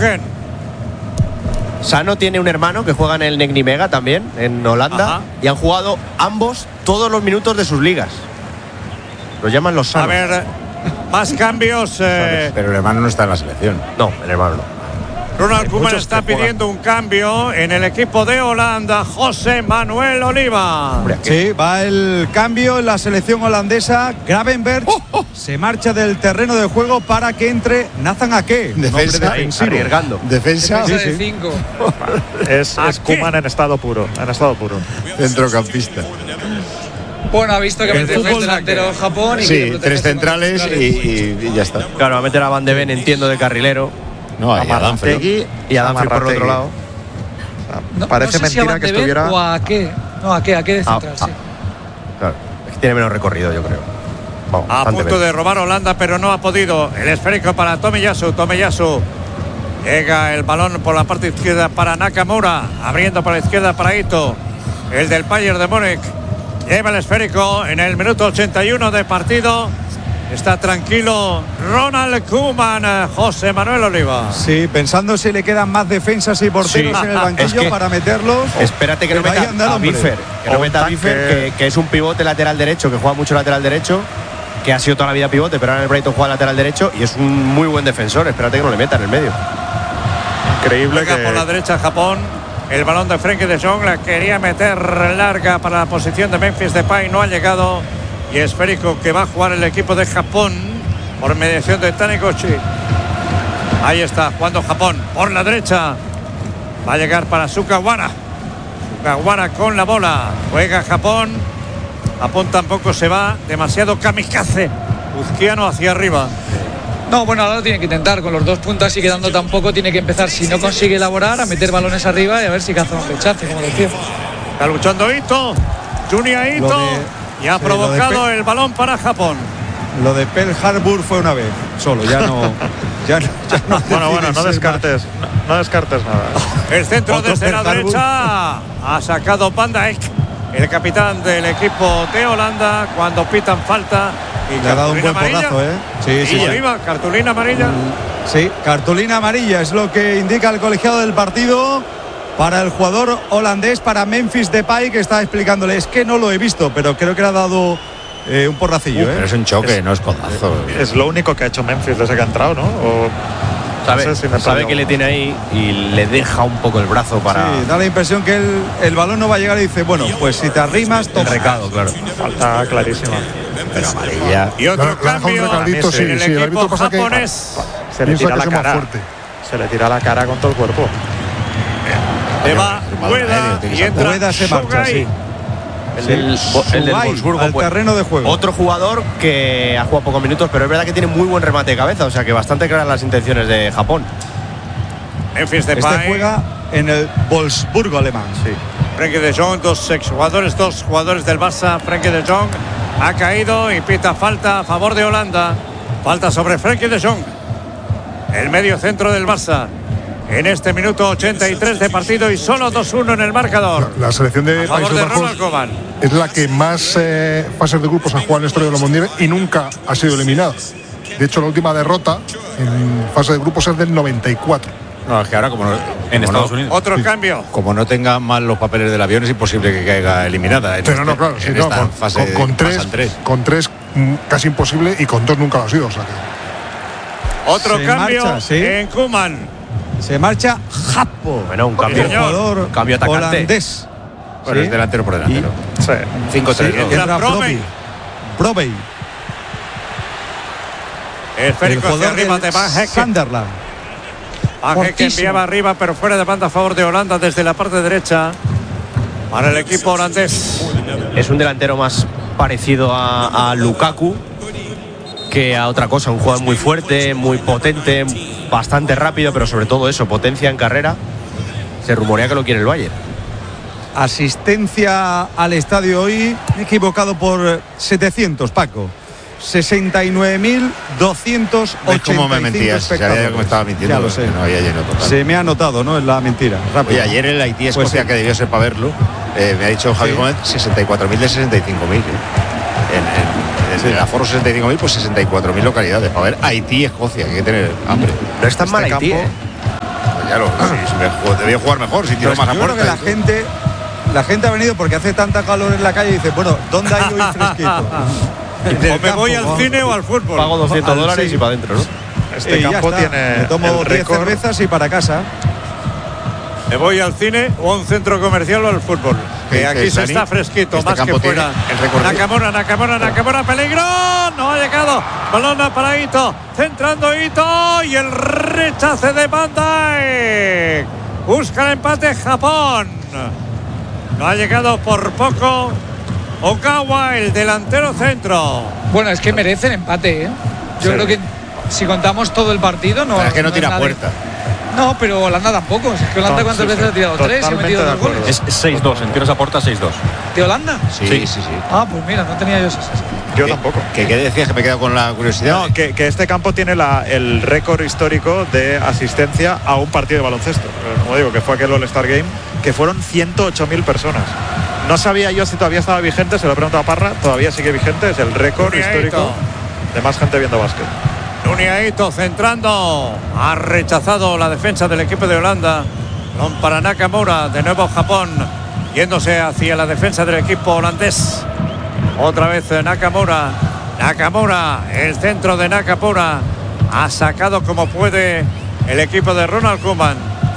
Verbruggen. Sano tiene un hermano que juega en el Nijmegen también, en Holanda. Ajá. Y han jugado ambos todos los minutos de sus ligas. Los llaman los Sanos. A ver, más cambios. Pero el hermano no está en la selección. No, el hermano no. Ronald Koeman muchos está que juegan. pidiendo un cambio en el equipo de Holanda. José Manuel Oliva. Hombre, Sí, va el cambio en la selección holandesa. Gravenberch se marcha del terreno de juego para que entre Nathan Ake, un hombre Defensa, defensivo. arriesgando. Defensa, Defensa de 5. Es Koeman en estado puro. centrocampista. Bueno, ha visto que El mete fútbol el delantero de Japón y Sí, quiere protegerse tres con centrales los centrales. y ya está. Claro, va a meter a Van de Ven, entiendo, de carrilero. No, hay Adamfre, ¿no? Amarrategui y a Danfri por el otro lado. No, Parece no sé si a mentira Van que de Ven estuviera. o a qué. No, a qué de central, sí. Claro, es que tiene menos recorrido, yo creo. Vamos, A Van de punto Ven. de robar Holanda, pero no ha podido. El esférico para Tomiyasu. Llega el balón por la parte izquierda para Nakamura. Abriendo por la izquierda para Ito. El del Bayern de Múnich. Lleva el esférico en el minuto 81 de partido. Está tranquilo Ronald Koeman. José Manuel Oliva. Sí, pensando si le quedan más defensas y porteros Sí. en el banquillo Es que- para meterlos. Espérate que no Pero ahí meta anda el a hombre. Biffer. Que O no un meta a tanque. Biffer, que es un pivote lateral derecho, que juega mucho lateral derecho, que ha sido toda la vida pivote, pero ahora en el Brighton juega lateral derecho y es un muy buen defensor. Espérate que no le meta en el medio. Increíble Juega por la que derecha Japón. El balón de Frenkie de Jong la quería meter larga para la posición de Memphis Depay. No ha llegado. Y esférico que va a jugar el equipo de Japón por mediación de Taniguchi. Ahí está jugando Japón por la derecha. Va a llegar para Sukawara. Sukawara con la bola. Juega Japón. Japón tampoco se va. Demasiado kamikaze. Uzquiano hacia arriba. No, bueno, ahora lo tiene que intentar. Con los dos puntas y quedando tan poco, tiene que empezar, si no consigue elaborar, a meter balones arriba y a ver si caza un rechace, como decía. Está luchando Ito. Junya Ito. Lo de- Y ha sí, lo de provocado el balón para Japón. Lo de Pearl Harbor fue una vez, solo, ya no. ya no bueno, deciden no ser descartes, no descartes nada. El centro Otro desde la Pearl Harbor. derecha. Ha sacado Van Dijk, el capitán del equipo de Holanda, cuando pitan falta. Y Le ha dado un buen cartulina porrazo, amarilla. Sí, sí, Y sí. arriba, cartulina amarilla. Sí, cartulina amarilla es lo que indica el colegiado del partido para el jugador holandés, para Memphis Depay, que está explicándole, es que no lo he visto, pero creo que le ha dado un porracillo. Pero es un choque, no es codazo. Es lo único que ha hecho Memphis desde que ha entrado, ¿no? O, Sabe, no sé si me sabe perdió. que le tiene ahí y le deja un poco el brazo para Sí, da la impresión que el balón no va a llegar y dice, bueno, pues si te arrimas, el toma. recado, claro. Falta clarísima. Pero amarilla. Y otro Le ha dejado un cambio recadito, en sí, el sí, el equipo árbitro pasa que japonés. Se le piensa tira que la es más cara. fuerte. Se le tira la cara con todo el cuerpo. Se va El balón aéreo, Ueda tiene y que entra Ueda se marcha, Sugai. sí. El del Sugai, Wolfsburgo, al pues, terreno de juego. otro jugador que ha jugado pocos minutos, pero es verdad que tiene muy buen remate de cabeza, o sea que bastante claras las intenciones de Japón. Memphis Este Depay. juega en el Wolfsburgo alemán. Sí. Frenkie de Jong, dos jugadores del Barça. Frenkie de Jong ha caído y pita falta a favor de Holanda. Falta sobre Frenkie de Jong, el medio centro del Barça. En este minuto 83 de partido y solo 2-1 en el marcador. La selección de A favor Países de Bajos Ronald Koeman. es la que más fases de grupos ha jugado en la historia de los mundiales y nunca ha sido eliminada. De hecho, la última derrota en fase de grupos es del 94. No, es que ahora como no, En como Estados no- Unidos. Otro cambio. como no tenga mal los papeles del avión, es imposible que caiga eliminada. En Pero no, claro, sí, en no, esta fase con pasan con tres casi imposible y con dos nunca lo ha sido. O sea que Otro Se cambio marcha, sí. en Koeman. Se marcha Japo, Bueno, un el cambio, señor. jugador cambio atacante. holandés. Bueno, Sí. es delantero por delantero. Sí. 5-3, Sí, ¿no? entra entra Brobey. Brobey, el Esférico hacia jugador arriba del de Van Hekken. Sunderland. Van Hekken Fortísimo. enviaba arriba, pero fuera de banda a favor de Holanda desde la parte derecha. Para el equipo holandés. Es un delantero más parecido a Lukaku que a otra cosa, un jugador muy fuerte, muy potente, bastante rápido, pero sobre todo eso, potencia en carrera. Se rumorea que lo quiere el Bayern. Asistencia al estadio hoy, me he equivocado por 700, Paco. 69.285 ¿Ves cómo me mentías? Sabía espectadores. que me estaba mintiendo. Ya lo sé. que no había lleno total. Se me ha notado, ¿no? Es la mentira. Rápido. Oye, ayer el Haití-Escocia, Pues sí. que debió ser para verlo, me ha dicho Javi Sí. Gómez 64.000 de 65.000. En el aforo 65.000, pues 64.000 localidades. Para ver Haití-Escocia, hay que tener hambre. No es tan mal Este Haití, campo- Claro, debía jugar mejor, si tiró Pero más a yo creo puerta. que la gente ha venido porque hace tanta calor en la calle y dice, bueno, ¿dónde hay hoy fresquito? O me voy al cine o al fútbol. Pago $200 sí. y para adentro, ¿no? Este Y ya campo está. tiene Me tomo el 10 récord. cervezas y para casa. Me voy al cine o a un centro comercial o al fútbol. ¿Qué Que aquí dices, se Dani? está fresquito, Este más que campo tiene fuera. el récord de- Nakamura, peligro. No ha llegado. Balón para Ito. Centrando Ito. Y el rechace de Van Dijk. Busca el empate Japón. No ha llegado por poco Okawa, el delantero centro. Bueno, es que merecen empate, ¿eh? Yo Sí. creo que si contamos todo el partido, no. Pero es que no es tira nada- puerta. No, pero Holanda tampoco. Es que Holanda, No, ¿cuántas sí, veces sí. ha tirado? 3 y ha Totalmente metido de 2 acuerdo. goles. Es 6-2, en tiros a puerta 6-2. ¿De Holanda? Sí. Ah, pues mira, no tenía yo esas. Yo tampoco. ¿Qué decías? Que me he quedado con la curiosidad. No, que este campo tiene el récord histórico de asistencia a un partido de baloncesto. Como digo, que fue aquel All-Star Game, que fueron 108.000 personas. No sabía yo si todavía estaba vigente, se lo he preguntado a Parra, todavía sigue vigente, es el récord Uriaito. histórico de más gente viendo básquet. Nuniaito centrando. Ha rechazado la defensa del equipo de Holanda. Balón para Nakamura. De nuevo Japón. Yéndose hacia la defensa del equipo holandés. Otra vez Nakamura. Nakamura. El centro de Nakamura. Ha sacado como puede el equipo de Ronald Koeman.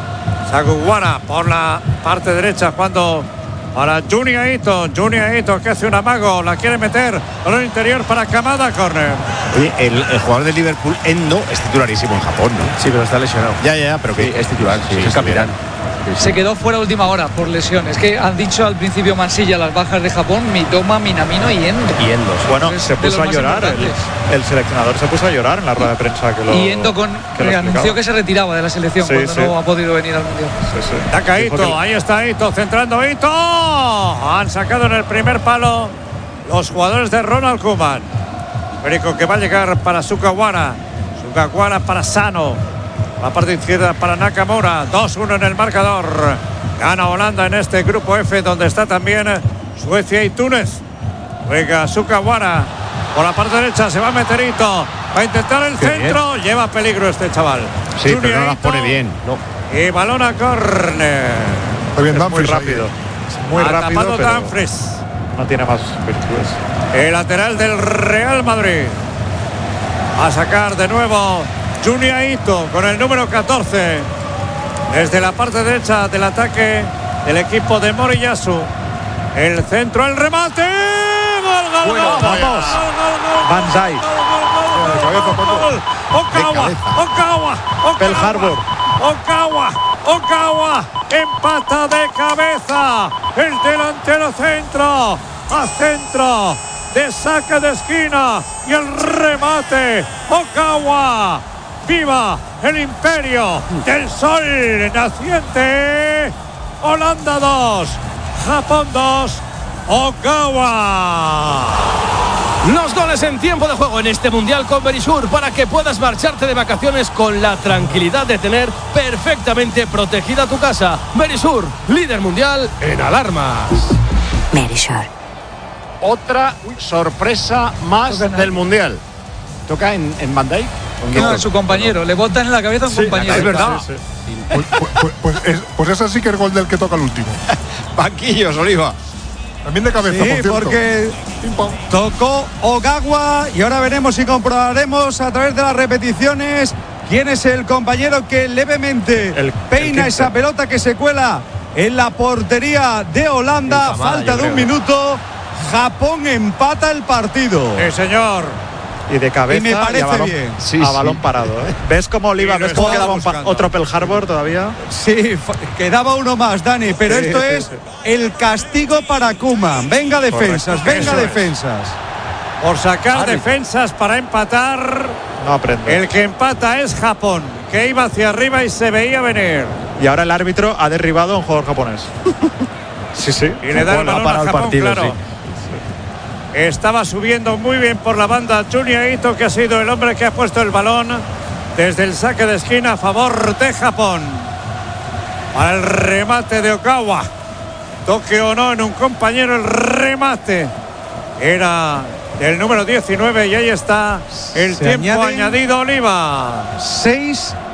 Saguwara por la parte derecha cuando para Junya Ito que hace un amago, la quiere meter con el interior para Kamada, córner. Oye, el jugador de Liverpool, Endo, es titularísimo en Japón, ¿no? Sí, pero está lesionado. Ya, pero que Es titular, sí, es está capitán. bien. Se quedó fuera a última hora por lesión. Es que han dicho al principio Mansilla las bajas de Japón, Mitoma, Minamino y Endo. Y Endos. Bueno, Es se de puso los a más llorar, importantes. el seleccionador se puso a llorar en la rueda de prensa que lo Y Endo que lo anunció explicaba. que se retiraba de la selección Sí, cuando sí. no ha podido venir al Mundial. Sí, sí. Saca Dijo Ito, que- ahí está Ito, centrando Ito. Han sacado en el primer palo los jugadores de Ronald Koeman. Perico que va a llegar para Sukawara. Sukawara para Sano. La parte izquierda para Nakamura. 2-1 en el marcador. Gana Holanda en este grupo F, donde está también Suecia y Túnez. Juega Sukawara. Por la parte derecha se va a meter Ito. Va a intentar el Qué centro. Lleva peligro este chaval. Sí, pero Junya no las Ito. pone bien. No. Y balón a córner. Está bien Es muy Dumfries ahí. rápido. Es muy Ha rápido, tapado pero Dumfries. no tiene más virtudes. El lateral del Real Madrid. A sacar de nuevo Junya Ito con el número 14. Desde la parte derecha del ataque del equipo de Moriyasu. El centro, el remate. ¡Gol, Bueno, gol! vamos. Van Dijk. Gol. Okawa. Pearl Harbor. Okawa. Empata de cabeza. El delantero centro. A centro. De saque de esquina. Y el remate. Okawa. ¡Viva el imperio del sol naciente! Holanda 2, Japón 2, Okawa. Los goles en tiempo de juego en este Mundial con Verisur para que puedas marcharte de vacaciones con la tranquilidad de tener perfectamente protegida tu casa. Verisur, líder mundial en alarmas. Verisur. Otra sorpresa más del Mundial. ¿Toca en Van Dijk? No, a su compañero. Le botan en la cabeza a un compañero. Es verdad. Sí, sí. Pues ese sí que es gol del que toca el último. Banquillos, Oliva. También de cabeza, Sí, por cierto. porque Pim, pam. tocó Ogawa y ahora veremos y comprobaremos a través de las repeticiones quién es el compañero que levemente El peina 15. esa pelota que se cuela en la portería de Holanda. Kamada, Falta yo de un creo. minuto. Japón empata el partido. Señor. Y de cabeza Y me parece y a balón, bien. Sí, a sí. balón parado. ¿Ves cómo Oliva? Y lo ¿Ves cómo estaba quedaba buscando. otro Pearl Harbor todavía? Sí, quedaba uno más, Dani, pero Sí, esto sí, es sí. el castigo para Koeman. Venga defensas, Correcto. venga Eso es. defensas. Por sacar Árbitro. defensas para empatar. No aprende. El que empata es Japón, que iba hacia arriba y se veía venir. Y ahora el árbitro ha derribado a un jugador japonés. Sí, sí. Y le da el Gol, ha balón a parado el Japón, partido, claro. Estaba subiendo muy bien por la banda Junya Ito, que ha sido el hombre que ha puesto el balón desde el saque de esquina a favor de Japón. Para el remate de Okawa. Toque o no en un compañero, el remate era del número 19 y ahí está el Se tiempo añaden añadido, Oliva. 6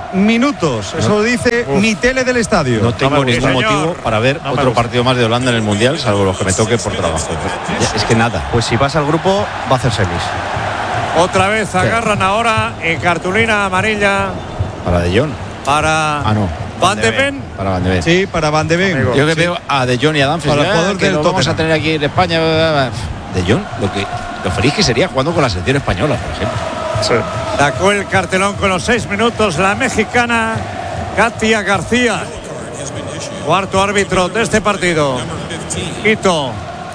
minutos. Eso lo dice mi tele del estadio. No tengo me ningún gusta. motivo para ver No me otro gusta. partido más de Holanda en el Mundial, salvo los que me toque por trabajo. Es que nada. Pues si pasa el grupo, va a hacer semis. Otra vez agarran ahora en cartulina amarilla Para De Jong. para No. Van de Ven. Para Van de Ven. Sí, para Van de Ven. Yo que Sí. veo a De Jong y a Dumfries, Para el jugador que del lo vamos a Tottenham. tener aquí en España. De Jong, lo feliz que sería jugando con la selección española, por ejemplo. Sacó el cartelón con los 6 minutos la mexicana Katia García. Cuarto árbitro de este partido. Hito.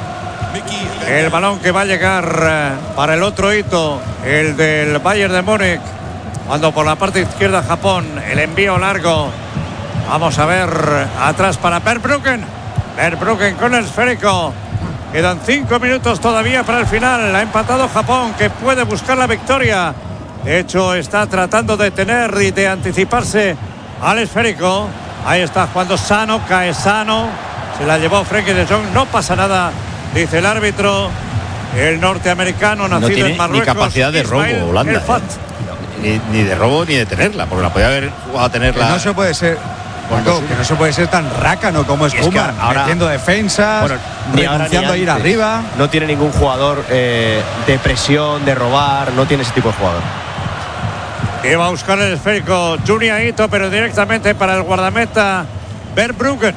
El balón que va a llegar para el otro hito, el del Bayern de Múnich. Cuando por la parte izquierda Japón, el envío largo. Vamos a ver atrás para Verbruggen. Verbruggen con el esférico. Quedan 5 minutos todavía para el final. Ha empatado Japón, que puede buscar la victoria. De hecho, está tratando de tener y de anticiparse al esférico. Ahí está jugando Sano, cae Sano. Se la llevó Frenkie de Jong. No pasa nada, dice el árbitro. El norteamericano nacido No tiene en Marruecos. ni capacidad de robo Ismail Holanda. El Fat. Ni de robo ni de tenerla, porque la podía haber jugado a Que tenerla. no se puede ser. Cuando Paco, sí. que no se puede ser tan rácano como es Y es que Koeman, ahora- metiendo defensas, Bueno, ni ahora ni renunciando a ir antes. arriba. No tiene ningún jugador de presión, de robar, no tiene ese tipo de jugador. Iba a buscar el esférico Junya Ito, pero directamente para el guardameta Verbruggen.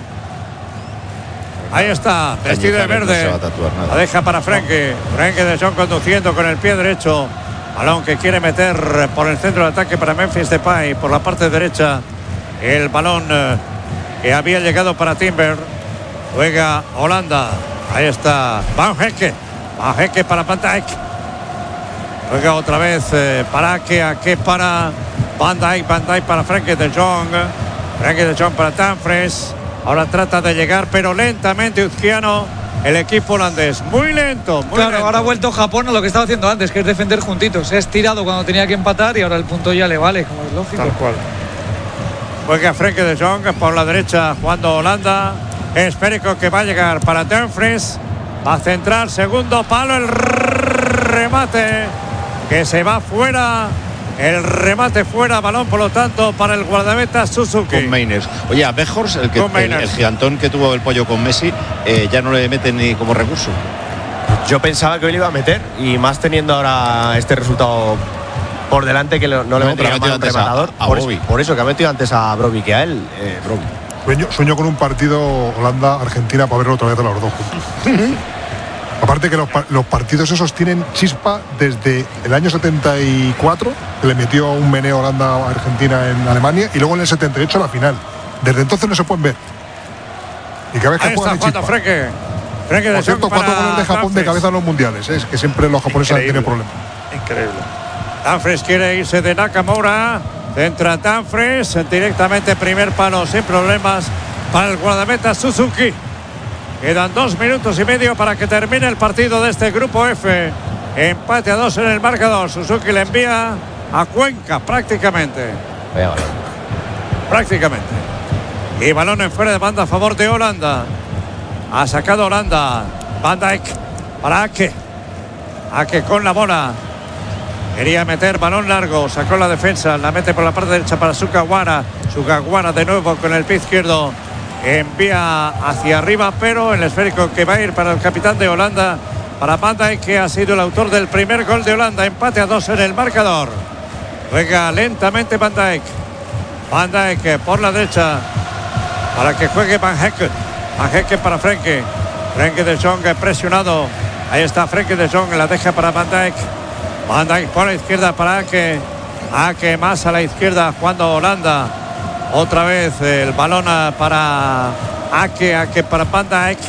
Ahí está, vestido de Cañizares no se va a verde. tatuar nada. La deja para Frenkie. Frenkie de Jong conduciendo con el pie derecho. Balón que quiere meter por el centro de ataque para Memphis Depay. Por la parte derecha, el balón que había llegado para Timber. Juega Holanda. Ahí está Van Hecke. Van Hecke para Van Dijk. Juega otra vez para Ake para Van Dijk para Frenkie de Jong. Frenkie de Jong para Dumfries. Ahora trata de llegar, pero lentamente Uzquiano, el equipo holandés. Muy lento, muy Claro, lento. ahora ha vuelto Japón a lo que estaba haciendo antes, que es defender juntitos. Se ha estirado cuando tenía que empatar y ahora el punto ya le vale, como es lógico. Tal cual. Juega Frenkie de Jong por la derecha, jugando Holanda. Esférico que va a llegar para Dumfries. Va a centrar, segundo palo, el remate que se va fuera. El remate fuera, balón por lo tanto para el guardameta Suzuki. Con Mainers. Oye, a Weghorst, el gigantón que tuvo el pollo con Messi, ya no le meten ni como recurso. Yo pensaba que hoy le iba a meter, y más teniendo ahora este resultado por delante, que no le pero metería ha metido mal un antes rematador. a por, Bobby. por eso, que ha metido antes a Brobbey que a él. Brobbey. Sueño con un partido Holanda-Argentina para verlo otra vez a los dos juntos. Aparte que los partidos esos tienen chispa desde el año 74, que le metió un meneo Holanda a Argentina en Alemania, y luego en el 78 la final. Desde entonces no se pueden ver. Y cada vez que Ahí juegan está hay jugando chispa. Frenkie de Por cierto, Jong 4 para goles de Japón de Dumfries. cabeza en los mundiales. Es que siempre los japoneses han tenido problemas. Increíble. Dumfries quiere irse de Nakamura. Centra Dumfries directamente primer palo sin problemas para el guardameta Suzuki. Quedan 2 minutos y medio para que termine el partido de este grupo F. Empate a 2 en el marcador. Suzuki le envía a Cuenca prácticamente. Prácticamente. Y balón en fuera de banda a favor de Holanda. Ha sacado Holanda. Van Dijk para Ake. Ake con la bola. Quería meter balón largo. Sacó la defensa. La mete por la parte derecha para Sugawara. Sugawara de nuevo con el pie izquierdo. Envía hacia arriba, pero el esférico que va a ir para el capitán de Holanda, para Van Dijk, que ha sido el autor del primer gol de Holanda. Empate a 2 en el marcador. Juega lentamente Van Dijk. Van Dijk por la derecha para que juegue Van Hecke. Van Hecke para Frenkie. Frenkie de Jong presionado. Ahí está Frenkie de Jong, la deja para Van Dijk. Van Dijk por la izquierda para Ake. Ake más a la izquierda jugando Holanda. Otra vez el balón para Ake para Van Dijk.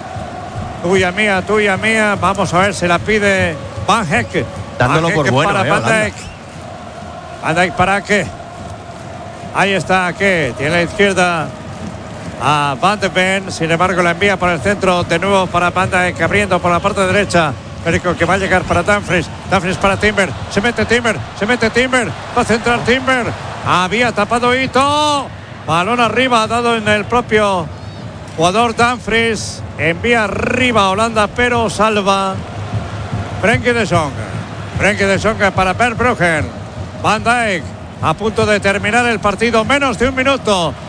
Tuya mía. Vamos a ver, se la pide Van Hecke. Dándolo Van por Hecke bueno, para Van Holanda. Dijk. Van Dijk para Ake. Ahí está Ake. Tiene la izquierda a Van de Ven. Sin embargo, la envía por el centro de nuevo para Van Dijk, abriendo por la parte derecha. Perico que va a llegar para Dumfries. Dumfries para Timber. Se mete Timber. Va a centrar Timber. Había tapado Ito. Balón arriba, dado en el propio jugador Dumfries. Envía arriba a Holanda, pero salva Frenkie de Jong. Frenkie de Jong para Verbruggen. Van Dijk. A punto de terminar el partido, menos de un minuto.